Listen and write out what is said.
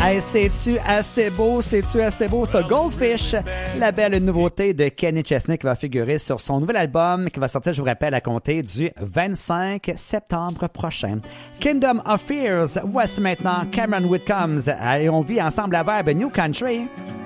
Hey, c'est-tu assez beau? C'est-tu assez beau, ça? Goldfish, la belle nouveauté de Kenny Chesney qui va figurer sur son nouvel album qui va sortir, je vous rappelle, à compter du 25 septembre prochain. Kingdom of Fears, voici maintenant Cameron Whitcombs et on vit ensemble la verbe New Country.